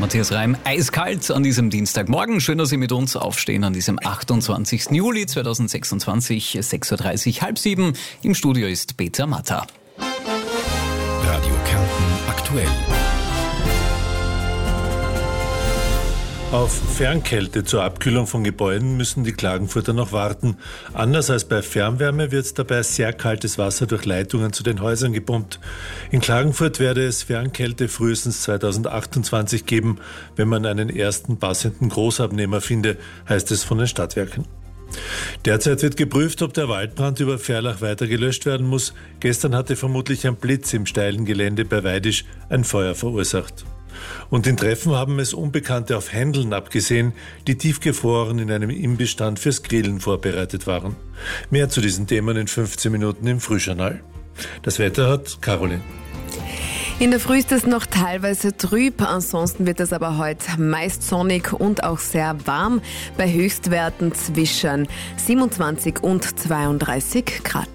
Matthias Reim. Eiskalt an diesem Dienstagmorgen. Schön, dass Sie mit uns aufstehen an diesem 28. Juli 2026, 6.30 Uhr, 6:30. Im Studio ist Peter Matter. Radio Kärnten aktuell. Auf Fernkälte zur Abkühlung von Gebäuden müssen die Klagenfurter noch warten. Anders als bei Fernwärme wird dabei sehr kaltes Wasser durch Leitungen zu den Häusern gepumpt. In Klagenfurt werde es Fernkälte frühestens 2028 geben, wenn man einen ersten passenden Großabnehmer finde, heißt es von den Stadtwerken. Derzeit wird geprüft, ob der Waldbrand über Ferlach weiter gelöscht werden muss. Gestern hatte vermutlich ein Blitz im steilen Gelände bei Weidisch ein Feuer verursacht. Und in Treffen haben es Unbekannte auf Händeln abgesehen, die tiefgefroren in einem Imbissstand fürs Grillen vorbereitet waren. Mehr zu diesen Themen in 15 Minuten im Frühjournal. Das Wetter hat Caroline. In der Früh ist es noch teilweise trüb, ansonsten wird es aber heute meist sonnig und auch sehr warm, bei Höchstwerten zwischen 27 und 32 Grad.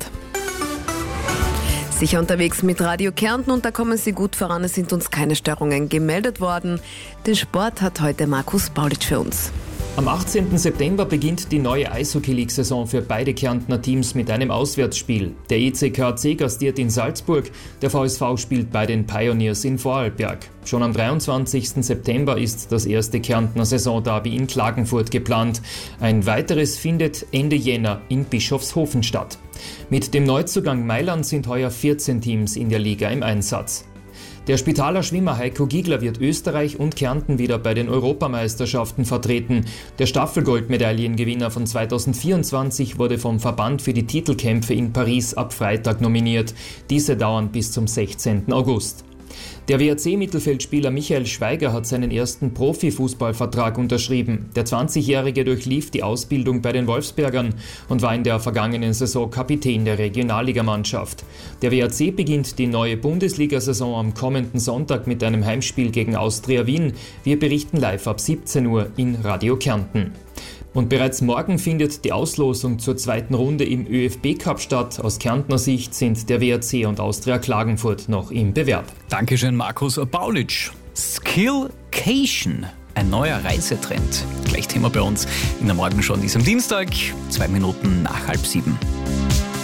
Sicher unterwegs mit Radio Kärnten und da kommen Sie gut voran, es sind uns keine Störungen gemeldet worden. Den Sport hat heute Markus Paulitsch für uns. Am 18. September beginnt die neue Eishockey-League-Saison für beide Kärntner Teams mit einem Auswärtsspiel. Der ECKC gastiert in Salzburg, der VSV spielt bei den Pioneers in Vorarlberg. Schon am 23. September ist das erste Kärntner Saisonderby in Klagenfurt geplant. Ein weiteres findet Ende Jänner in Bischofshofen statt. Mit dem Neuzugang Mailand sind heuer 14 Teams in der Liga im Einsatz. Der Spitaler Schwimmer Heiko Giegler wird Österreich und Kärnten wieder bei den Europameisterschaften vertreten. Der Staffelgoldmedaillengewinner von 2024 wurde vom Verband für die Titelkämpfe in Paris ab Freitag nominiert. Diese dauern bis zum 16. August. Der WRC-Mittelfeldspieler Michael Schweiger hat seinen ersten Profifußballvertrag unterschrieben. Der 20-Jährige durchlief die Ausbildung bei den Wolfsbergern und war in der vergangenen Saison Kapitän der Regionalligamannschaft. Der WRC beginnt die neue Bundesliga-Saison am kommenden Sonntag mit einem Heimspiel gegen Austria Wien. Wir berichten live ab 17 Uhr in Radio Kärnten. Und bereits morgen findet die Auslosung zur zweiten Runde im ÖFB-Cup statt. Aus Kärntner Sicht sind der WRC und Austria Klagenfurt noch im Bewerb. Dankeschön, Markus Paulitsch. Skillcation, ein neuer Reisetrend. Gleich Thema bei uns in der Morgenshow an diesem Dienstag, 2 Minuten nach 6:30.